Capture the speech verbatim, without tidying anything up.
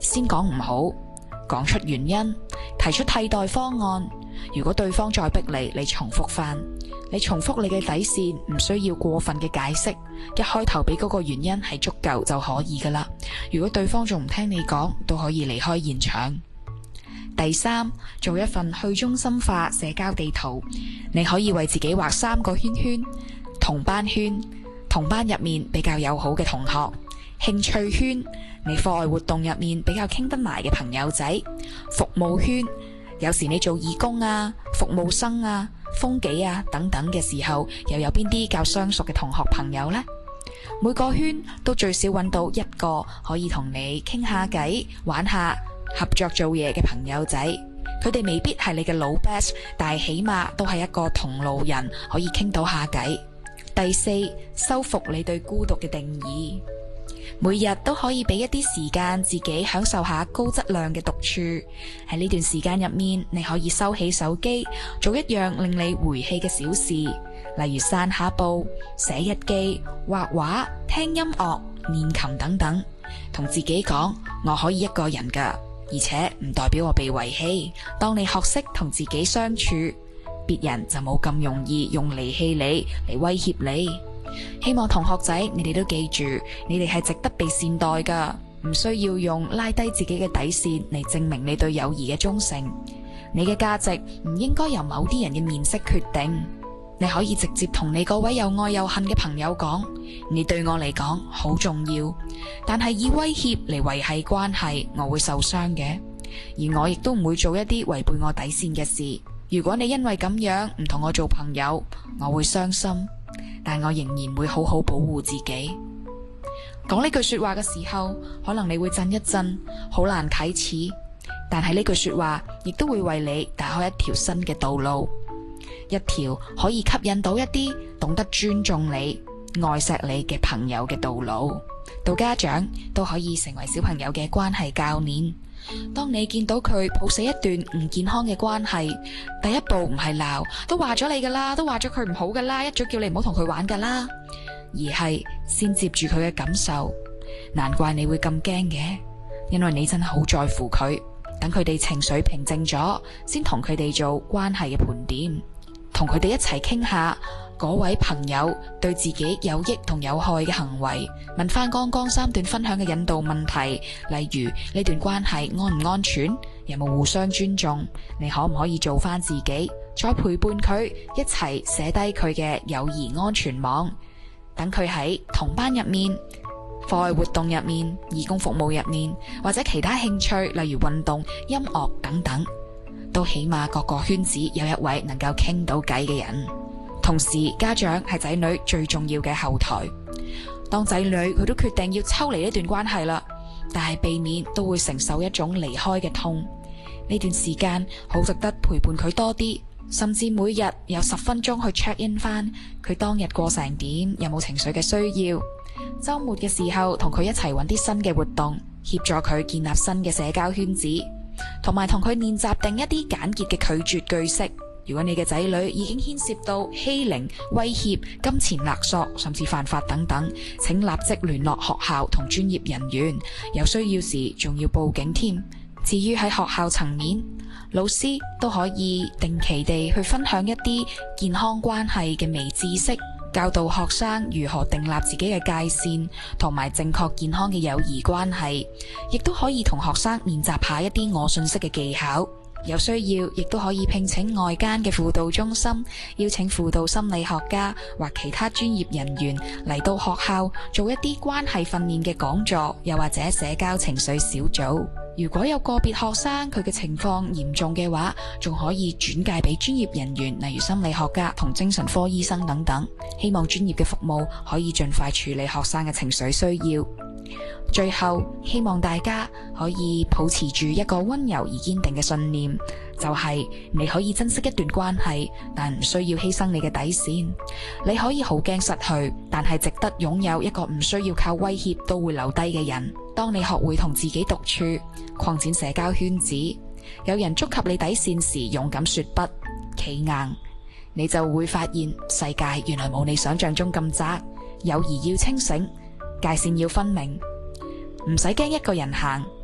先講唔好，講出原因，提出替代方案。如果對方再逼你，你重複翻，你重複你嘅底線，唔需要過分嘅解釋，一開頭俾嗰個原因係足夠就可以噶啦。如果對方仲唔聽你講，都可以離開現場。第三，做一份去中心化社交地圖。你可以為自己畫三個圈圈：同班圈，同班入面比較友好嘅同學；興趣圈，你課外活動入面比較傾得埋嘅朋友仔；服務圈，有時你做義工啊、服務生啊、風紀啊等等嘅時候，又有邊啲較相熟嘅同學朋友呢？每個圈都最少揾到一個可以同你傾下偈、玩下、合作做嘢嘅朋友仔。佢哋未必係你嘅老 best， 但係起碼都係一個同路人，可以傾到下偈。第四，修復你對孤獨嘅定義。每日都可以俾一啲時間自己享受下高質量嘅獨處。喺呢段時間入面，你可以收起手機，做一樣令你回氣嘅小事，例如散下步、寫日記、畫畫、聽音樂、練琴等等。同自己講，我可以一個人㗎，而且唔代表我被遺棄。當你學識同自己相處，別人就冇咁容易用離棄你嚟威脅你。希望同學仔你哋都記住，你哋係值得被善待噶，唔需要用拉低自己嘅底線嚟證明你對友誼嘅忠誠。你嘅價值唔應該由某啲人嘅面色決定。你可以直接同你嗰位又愛又恨嘅朋友講，你對我嚟講好重要，但係以威脅嚟維繫關係，我會受傷嘅，而我亦都唔會做一啲違背我底線嘅事。如果你因為咁樣唔同我做朋友，我會傷心，但我仍然會好好保護自己。講呢句說話嘅時候，可能你會震一震，好難啟齒，但係呢句說話亦都會為你打開一條新嘅道路，一條可以吸引到一啲懂得尊重你、愛錫你嘅朋友嘅道路。到家長都可以成為小朋友嘅關係教練。當你見到佢抱死一段唔健康嘅關係，第一步唔係鬧，都話咗你噶啦，都話咗佢唔好噶啦，一早叫你唔好同佢玩噶啦，而係先接住佢嘅感受。難怪你會咁驚嘅，因為你真係好在乎佢。等佢哋情緒平靜咗，先同佢哋做關係嘅盤點，同佢哋一齊傾下嗰位朋友對自己有益同有害嘅行為，問翻剛剛三段分享嘅引導問題，例如呢段關係安唔安全，有冇互相尊重，你可唔可以做翻自己，再陪伴佢一齊寫低佢嘅友誼安全網，等佢喺同班入面、課外活動入面、義工服務入面，或者其他興趣例如運動、音樂等等，都起碼各個圈子有一位能夠傾到偈嘅人。同時，家長係仔女最重要嘅後台。當仔女佢都決定要抽離呢段關係啦，但係避免都會承受一種離開嘅痛。呢段時間好值得陪伴佢多啲，甚至每日有十分鐘去 check in 翻佢當日過成點，有冇情緒嘅需要。周末嘅時候同佢一齊揾啲新嘅活動，協助佢建立新嘅社交圈子，同埋同佢練習定一啲簡潔嘅拒絕句式。如果你嘅仔女已經牽涉到欺凌、威脅、金錢勒索，甚至犯法等等，請立即聯絡學校同專業人員，有需要時仲要報警添。至於喺學校層面，老師都可以定期地去分享一啲健康關係嘅微知識，教導學生如何訂立自己嘅界線，同埋正確健康嘅友誼關係，亦都可以同學生練習下一啲我信息嘅技巧。有需要亦都可以聘請外間嘅輔導中心，邀請輔導心理學家或其他專業人員嚟到學校做一啲關係訓練嘅講座，又或者社交情緒小組。如果有個別學生佢嘅情況嚴重嘅話，仲可以轉介俾專業人員，例如心理學家同精神科醫生等等。希望專業嘅服務可以盡快處理學生嘅情緒需要。最後，希望大家可以保持住一個溫柔而堅定嘅信念，就係你可以珍惜一段關係，但唔需要犧牲你嘅底線。你可以好驚失去，但係值得擁有一個唔需要靠威脅都會留低嘅人。當你學會同自己獨處，擴展社交圈子，有人觸及你底線時勇敢說不，企硬，你就會發現世界原來冇你想象中咁窄。友誼要清醒，界線要分明，唔使驚一個人行，